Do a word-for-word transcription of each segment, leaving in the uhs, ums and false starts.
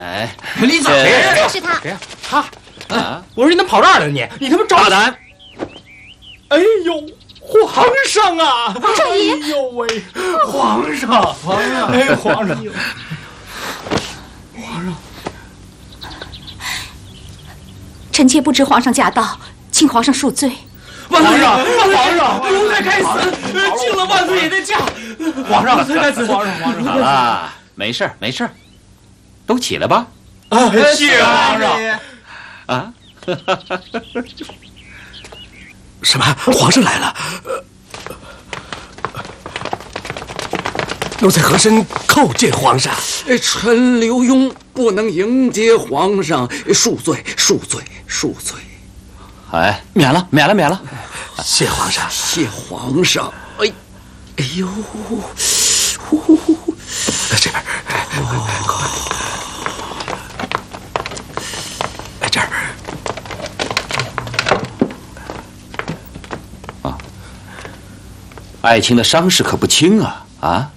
哎， 李子， 就是他。 谁呀？他啊！我说你怎么跑这儿了？你你他妈找大胆！ 哎呦，皇上啊！ 这爷！ 哎呦喂，皇上，皇上，哎，皇上，皇上！ 臣妾不知皇上驾到，请皇上恕罪。 万岁！皇上，奴才该死，敬了万岁爷的驾。皇上，奴才该死。皇上，皇上， 好了，没事没事，都起来吧。 啊，谢皇上。 啊！ 什么？皇上来了！奴才和珅叩见皇上。 臣刘墉不能迎接皇上，恕罪，恕罪，恕罪。 哎，免了，免了，免了。 谢皇上， 谢皇上。哎，哎呦， 呼呼呼呼，这边，哎，来这儿。 啊，爱卿的伤势可不轻啊！啊，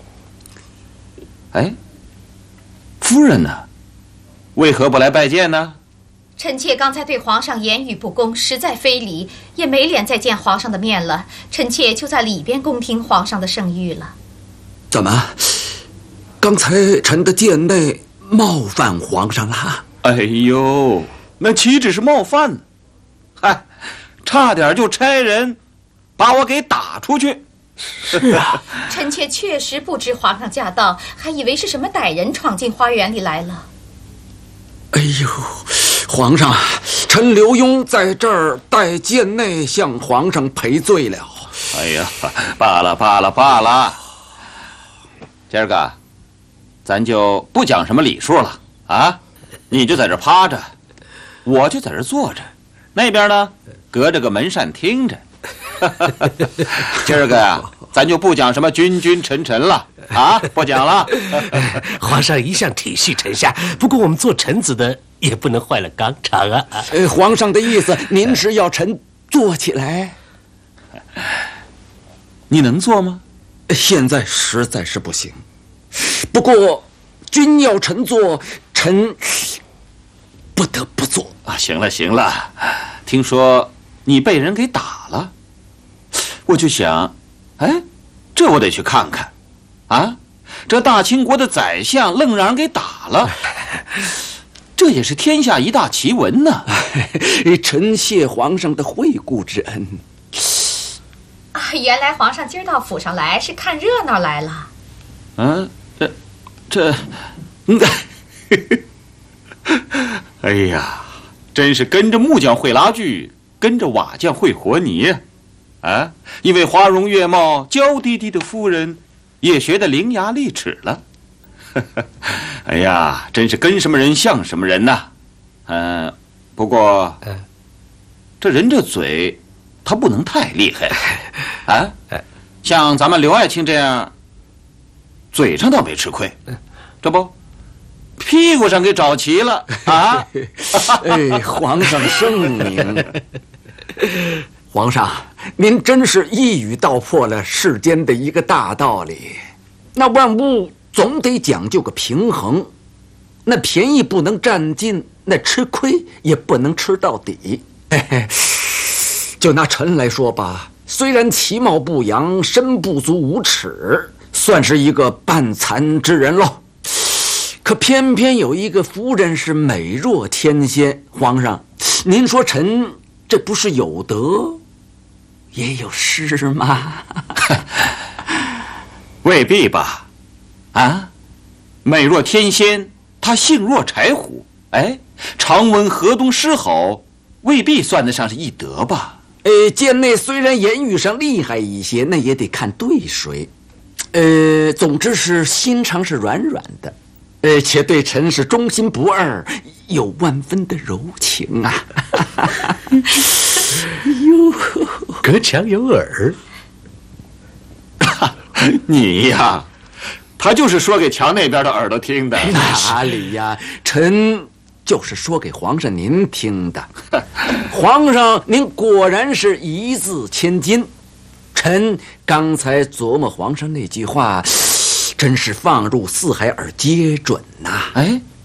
哎，夫人呢？为何不来拜见呢？ 臣妾刚才对皇上言语不恭，实在非礼，也没脸再见皇上的面了。臣妾就在里边恭听皇上的圣谕了。 怎么？刚才臣的殿内冒犯皇上了？ 哎呦，那岂止是冒犯？嗨，差点就差人把我给打出去。 是啊， 臣妾确实不知皇上驾到，还以为是什么歹人闯进花园里来了。 哎呦！皇上，臣刘墉在这儿代殿内向皇上赔罪了。 哎呀，罢了罢了罢了，今儿个咱就不讲什么礼数了啊！你就在这趴着，我就在这坐着，那边呢隔着个门扇听着。今儿个呀，咱就不讲什么君君臣臣了啊，不讲了。 皇上一向体恤臣下，不过我们做臣子的也不能坏了纲常啊。 呃，皇上的意思，您是要臣坐起来？ 你能坐吗？ 现在实在是不行。不过，君要臣坐，臣不得不坐啊。行了行了，听说你被人给打了，我就想，哎，这我得去看看，啊，这大清国的宰相愣让人给打了。这也是天下一大奇闻呢。 臣谢皇上的惠顾之恩。 啊，原来皇上今儿到府上来是看热闹来了。 嗯，这，这，嗯，哎呀，真是跟着木匠会拉锯，跟着瓦匠会和泥啊！一位花容月貌、娇滴滴的夫人，也学得伶牙俐齿了。哎呀，真是跟什么人像什么人呐！嗯、呃，不过，这人这嘴，他不能太厉害啊。像咱们刘爱卿这样，嘴上倒没吃亏，这不，屁股上给找齐了啊！ 哎，皇上圣明。皇上，您真是一语道破了世间的一个大道理。那万物总得讲究个平衡，那便宜不能占尽，那吃亏也不能吃到底。嘿嘿，就拿臣来说吧，虽然其貌不扬，身不足五尺，算是一个半残之人喽。可偏偏有一个夫人是美若天仙，皇上，您说臣这不是有得也有失吗？ 未必吧。啊，美若天仙，她性若柴虎。哎，常闻河东狮吼，未必算得上是一德吧？ 呃，剑内虽然言语上厉害一些，那也得看对谁。呃，总之是心肠是软软的，呃，且对臣是忠心不二，有万分的柔情啊。 哟，隔墙有耳。 你呀。他就是说给墙那边的耳朵听的。 哪里呀？臣就是说给皇上您听的。皇上您果然是一字千金。臣刚才琢磨皇上那句话，真是放入四海而皆准呐、啊。 哎，